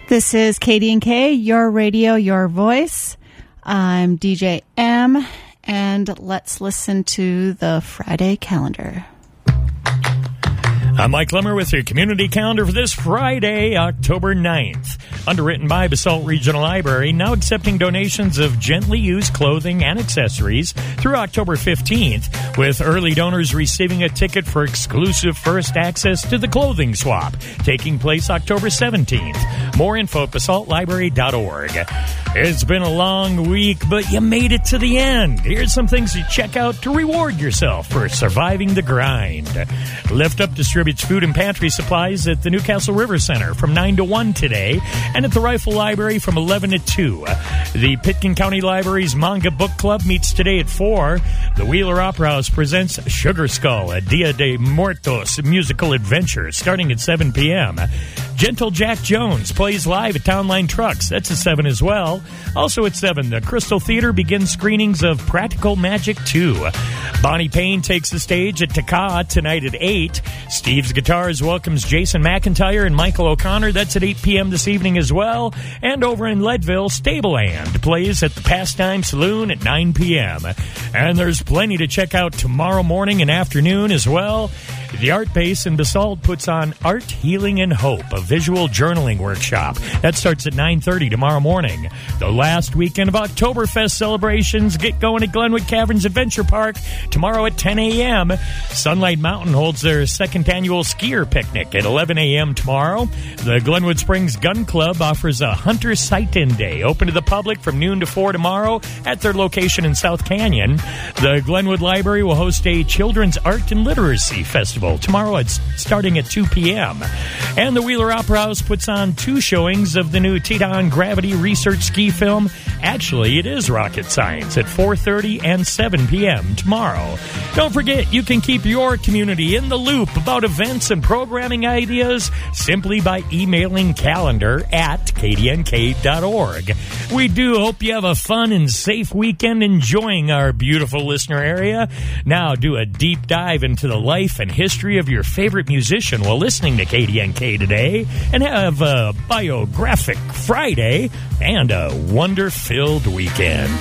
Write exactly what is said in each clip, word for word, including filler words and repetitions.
This is K D and K, your radio, your voice. I'm D J M, and let's listen to the Friday calendar. I'm Mike Lemmer with your community calendar for this Friday, October ninth. Underwritten by Basalt Regional Library, now accepting donations of gently used clothing and accessories through October fifteenth, with early donors receiving a ticket for exclusive first access to the clothing swap, taking place October seventeenth. More info at basalt library dot org. It's been a long week, but you made it to the end. Here's some things to check out to reward yourself for surviving the grind. Lift Up distributes food and pantry supplies at the Newcastle River Center from nine to one today, and at the Rifle Library from eleven to two. The Pitkin County Library's Manga Book Club meets today at four. The Wheeler Opera House presents Sugar Skull, a Dia de Muertos musical adventure, starting at seven p.m. Gentle Jack Jones plays live at Town Line Trucks. That's at seven as well. Also at seven, the Crystal Theater begins screenings of Practical Magic two. Bonnie Payne takes the stage at Taka tonight at eight. Steve's Guitars welcomes Jason McIntyre and Michael O'Connor. That's at eight p.m. this evening as well. And over in Leadville, Stableland plays at the Pastime Saloon at nine p.m. And there's plenty to check out tomorrow morning and afternoon as well. The Art Base in Basalt puts on Art, Healing, and Hope, a visual journaling workshop. That starts at nine thirty tomorrow morning. The last weekend of Oktoberfest celebrations get going at Glenwood Caverns Adventure Park tomorrow at ten a.m. Sunlight Mountain holds their second annual skier picnic at eleven a.m. tomorrow. The Glenwood Springs Gun Club offers a Hunter Sight-In Day, open to the public from noon to four tomorrow at their location in South Canyon. The Glenwood Library will host a Children's Art and Literacy Festival tomorrow. It's starting at two p.m. And the Wheeler Opera House puts on two showings of the new Teton Gravity research ski film. Actually, it is Rocket Science at four thirty and seven p.m. tomorrow. Don't forget, you can keep your community in the loop about events and programming ideas simply by emailing calendar at k d n k dot org. We do hope you have a fun and safe weekend enjoying our beautiful listener area. Now do a deep dive into the life and history of your favorite musician while listening to K D N K today, and have a biographic Friday and a wonder-filled weekend.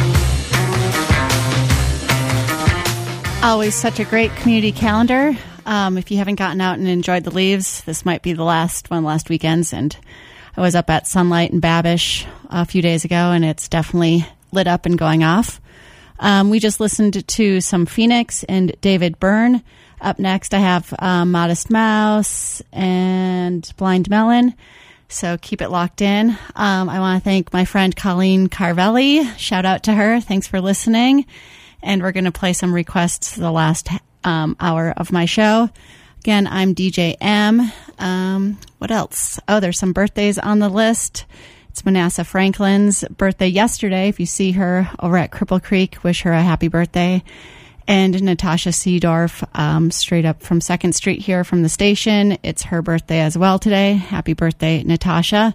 Always such a great community calendar. Um, if you haven't gotten out and enjoyed the leaves, this might be the last one, last weekends. And I was up at Sunlight in Babish a few days ago, and it's definitely lit up and going off. Um, we just listened to some Phoenix and David Byrne. Up next, I have um, Modest Mouse and Blind Melon. So keep it locked in. Um, I want to thank my friend Colleen Carvelli. Shout out to her. Thanks for listening. And we're going to play some requests the last um, hour of my show. Again, I'm D J M. Um, what else? Oh, there's some birthdays on the list. It's Manasseh Franklin's birthday yesterday. If you see her over at Cripple Creek, wish her a happy birthday. And Natasha Seedorf, um, straight up from second Street here from the station. It's her birthday as well today. Happy birthday, Natasha.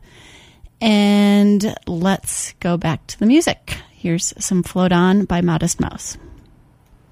And let's go back to the music. Here's some Float On by Modest Mouse.